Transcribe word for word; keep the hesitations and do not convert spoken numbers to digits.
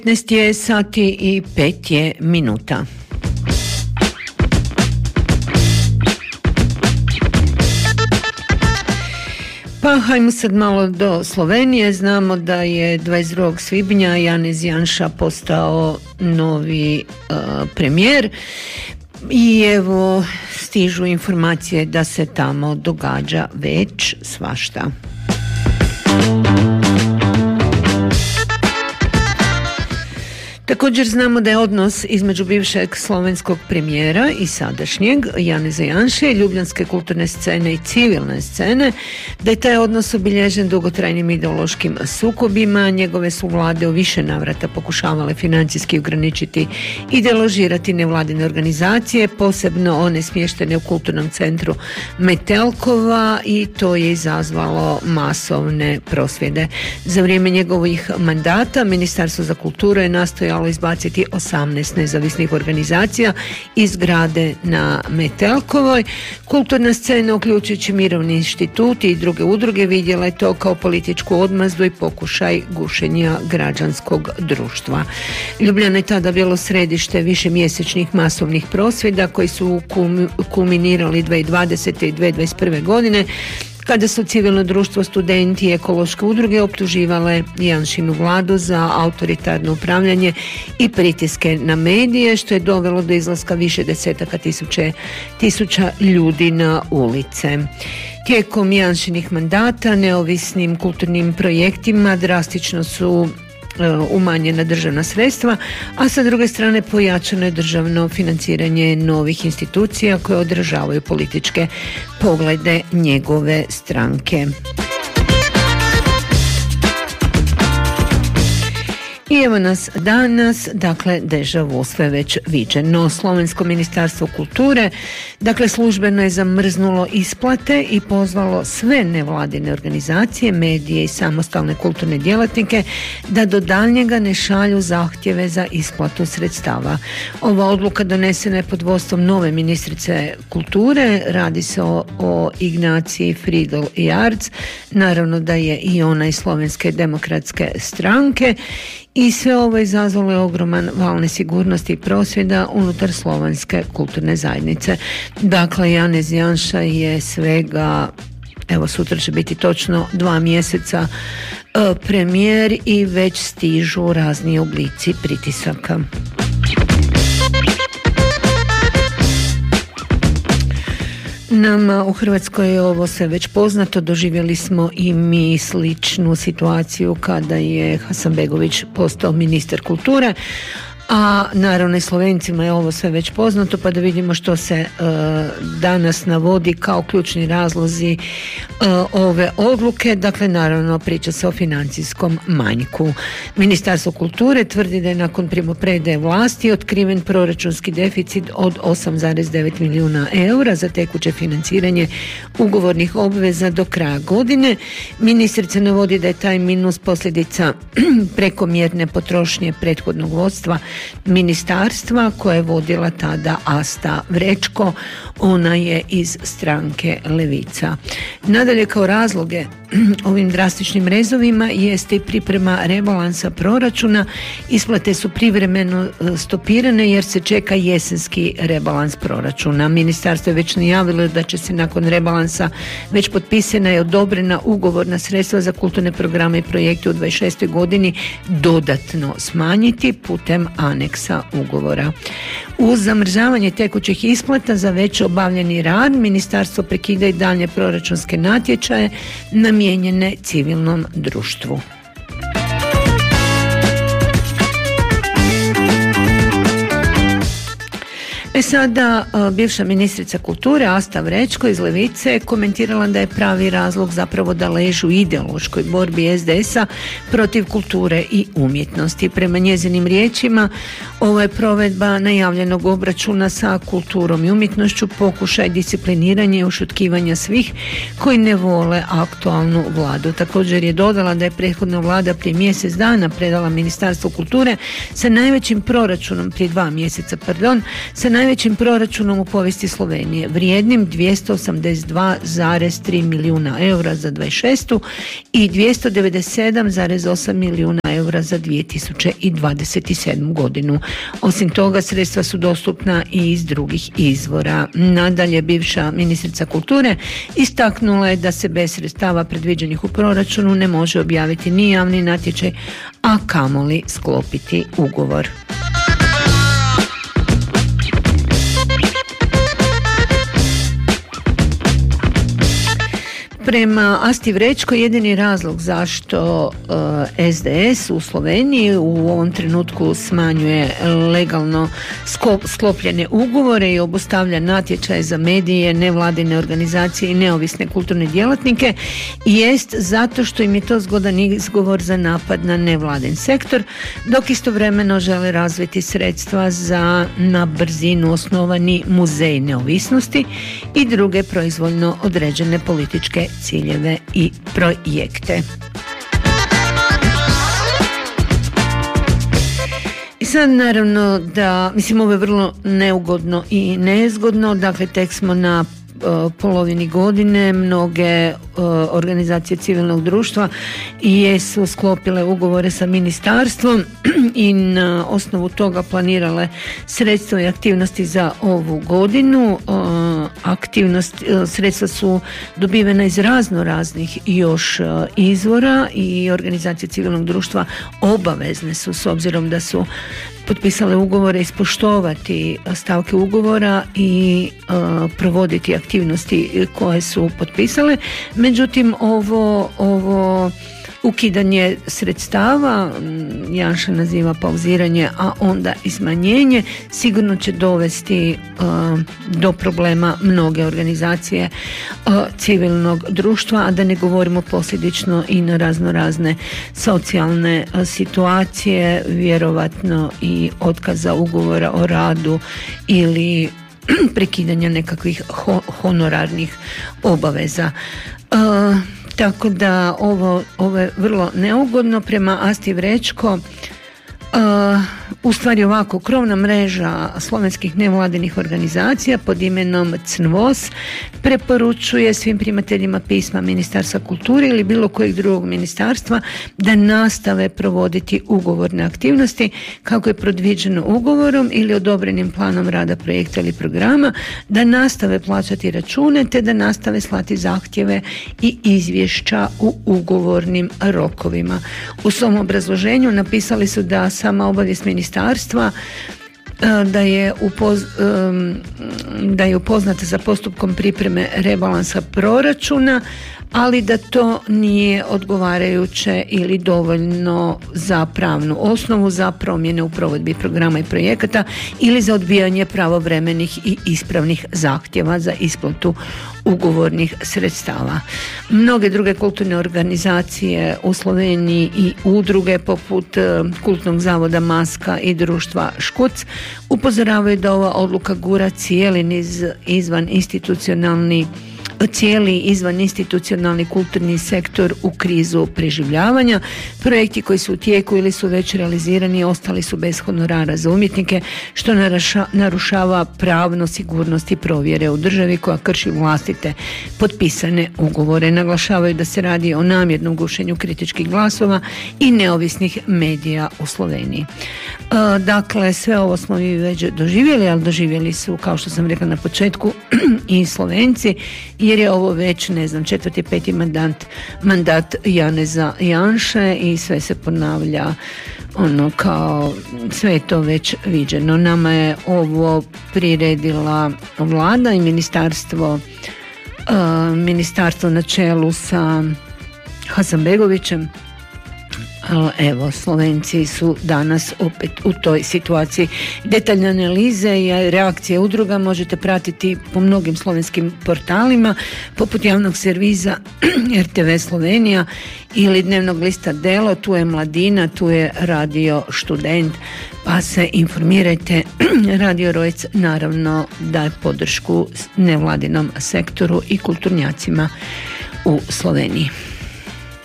petnaest je sati i pet je minuta. Pa hajmo sad malo do Slovenije. Znamo da je dvadeset drugog svibnja Janez Janša postao novi uh, premijer i evo stižu informacije da se tamo događa već svašta. Također znamo da je odnos između bivšeg slovenskog premijera i sadašnjeg Janeza Janše, ljubljanske kulturne scene i civilne scene, da je taj odnos obilježen dugotrajnim ideološkim sukobima. Njegove su vlade u više navrata pokušavale financijski ograničiti i deložirati nevladine organizacije, posebno one smještene u kulturnom centru Metelkova, i to je izazvalo masovne prosvjede. Za vrijeme njegovih mandata Ministarstvo za kulturu je nastojalo izbaciti osamnaest nezavisnih organizacija iz zgrade na Metelkovoj. Kulturna scena, uključujući Mirovni institut i druge udruge, vidjela je to kao političku odmazdu i pokušaj gušenja građanskog društva. Ljubljana je tada bilo središte višemjesečnih masovnih prosvjeda koji su kulminirali dvije tisuće dvadesete i dvije tisuće dvadeset prve godine, kada su civilno društvo, studenti i ekološke udruge optuživale Janšinu vladu za autoritarno upravljanje i pritiske na medije, što je dovelo do izlaska više desetaka tisuće, tisuća ljudi na ulice. Tijekom Janšinih mandata neovisnim kulturnim projektima drastično su umanjena državna sredstva, a sa druge strane pojačano je državno financiranje novih institucija koje odražavaju političke poglede njegove stranke. I evo nas danas, dakle, deja vu, sve već viđeno. Slovensko ministarstvo kulture, dakle, službeno je zamrznulo isplate i pozvalo sve nevladine organizacije, medije i samostalne kulturne djelatnike da do daljnjega ne šalju zahtjeve za isplatu sredstava. Ova odluka donesena je pod vodstvom nove ministrice kulture, radi se o, o Ignaciji Fridl Jarc, naravno da je i ona iz Slovenske demokratske stranke. I sve ovo izazvalo je ogroman val nesigurnosti i prosvjeda unutar slovenske kulturne zajednice. Dakle, Janez Janša je svega, evo sutra će biti točno dva mjeseca e, premijer i već stižu razni oblici pritisaka. Nama u Hrvatskoj je ovo sve već poznato, doživjeli smo i mi sličnu situaciju kada je Hasanbegović postao ministar kulture, a naravno i Slovencima je ovo sve već poznato, pa da vidimo što se e, danas navodi kao ključni razlozi e, ove odluke. Dakle, naravno priča se o financijskom manjku. Ministarstvo kulture tvrdi da je nakon primopredaje vlasti otkriven proračunski deficit od osam zarez devet milijuna eura za tekuće financiranje ugovornih obveza do kraja godine. Ministrica navodi da je taj minus posljedica prekomjerne potrošnje prethodnog vodstva ministarstva koje je vodila tada Asta Vrečko, ona je iz stranke Levica. Nadalje, kao razloge ovim drastičnim rezovima jeste i priprema rebalansa proračuna. Isplate su privremeno stopirane jer se čeka jesenski rebalans proračuna. Ministarstvo je već najavilo da će se nakon rebalansa već potpisana i odobrena ugovorna sredstva za kulturne programe i projekte u dvadeset šestoj godini dodatno smanjiti putem aneksa ugovora. Uz zamrzavanje tekućih isplata za već obavljeni rad, ministarstvo prekida i dalje proračunske natječaje namijenjene civilnom društvu. E sada, bivša ministrica kulture Asta Vrečko iz Levice komentirala da je pravi razlog zapravo da leži u ideološkoj borbi es de es a protiv kulture i umjetnosti. Prema njezinim riječima, ovo je provedba najavljenog obračuna sa kulturom i umjetnošću, pokušaj discipliniranja i ušutkivanja svih koji ne vole aktualnu vladu. Također je dodala da je prethodna vlada prije mjesec dana predala Ministarstvu kulture sa najvećim proračunom, prije dva mjeseca, pardon, sa najvećim najvećim proračunom u povijesti Slovenije, vrijednim dvjesto osamdeset dva zarez tri milijuna eura za dvadeset šestu i dvjesto devedeset sedam zarez osam milijuna eura za dvije tisuće dvadeset sedmu godinu. Osim toga, sredstva su dostupna i iz drugih izvora. Nadalje, bivša ministrica kulture istaknula je da se bez sredstava predviđenih u proračunu ne može objaviti ni javni natječaj, a kamoli sklopiti ugovor. Prema Asti Vrečko, jedini razlog zašto uh, S D S u Sloveniji u ovom trenutku smanjuje legalno sklopljene ugovore i obustavlja natječaje za medije, nevladine organizacije i neovisne kulturne djelatnike jest zato što im je to zgodan izgovor za napad na nevladin sektor, dok istovremeno žele razviti sredstva za na brzinu osnovani muzej neovisnosti i druge proizvoljno određene političke ciljeve i projekte. I sad naravno da, mislim, ovo je vrlo neugodno i nezgodno, dakle tek smo na polovini godine, mnoge uh, organizacije civilnog društva jesu sklopile ugovore sa ministarstvom i na osnovu toga planirale sredstva i aktivnosti za ovu godinu. Uh, aktivnost, uh, sredstva su dobivena iz razno raznih još uh, izvora i organizacije civilnog društva obavezne su, s obzirom da su potpisale ugovore, ispoštovati stavke ugovora i uh, provoditi aktivnosti koje su potpisale. Međutim, ovo, ovo ukidanje sredstava, Janša naziva pauziranje, a onda i smanjenje, sigurno će dovesti uh, do problema mnoge organizacije uh, civilnog društva, a da ne govorimo posljedično i na razno razne socijalne uh, situacije, vjerovatno i otkaza ugovora o radu ili prekidanja nekakvih ho- honorarnih obaveza. Uh, Tako da ovo, ovo je vrlo neugodno. Prema Asti Vrečko, uh, u stvari ovako, krovna mreža slovenskih nevladinih organizacija pod imenom C N V O S preporučuje svim primateljima pisma Ministarstva kulture ili bilo kojeg drugog ministarstva da nastave provoditi ugovorne aktivnosti kako je predviđeno ugovorom ili odobrenim planom rada projekta ili programa, da nastave plaćati račune te da nastave slati zahtjeve i izvješća u ugovornim rokovima. U svom obrazloženju napisali su da sama obavijest ministarstva da je, upoz, da je upoznata sa postupkom pripreme rebalansa proračuna, ali da to nije odgovarajuće ili dovoljno za pravnu osnovu za promjene u provedbi programa i projekata ili za odbijanje pravovremenih i ispravnih zahtjeva za isplatu ugovornih sredstava. Mnoge druge kulturne organizacije u Sloveniji i udruge poput Kulturnog zavoda Maska i društva Škuc upozoravaju da ova odluka gura cijeli niz izvan institucionalni cijeli izvan institucionalni kulturni sektor u krizu preživljavanja. Projekti koji su u tijeku ili su već realizirani ostali su bez honorara za umjetnike, što narušava pravnu sigurnost i provjere u državi koja krši vlastite potpisane ugovore. Naglašavaju da se radi o namjernom gušenju kritičkih glasova i neovisnih medija u Sloveniji. Dakle, sve ovo smo mi već doživjeli, ali doživjeli su, kao što sam rekla na početku, i Slovenci, jer je ovo već, ne znam, četvrti, peti mandat, mandat Janeza Janše i sve se ponavlja ono kao, sve je to već viđeno. Nama je ovo priredila vlada i ministarstvo, uh, ministarstvo na čelu sa Hasanbegovićem. Evo, Slovenci su danas opet u toj situaciji. Detaljne analize i reakcije udruga možete pratiti po mnogim slovenskim portalima, poput javnog servisa R T V Slovenija ili dnevnog lista Delo. Tu je Mladina, tu je Radio Študent, pa se informirajte. Radio Rojc naravno daje podršku nevladinom sektoru i kulturnjacima u Sloveniji.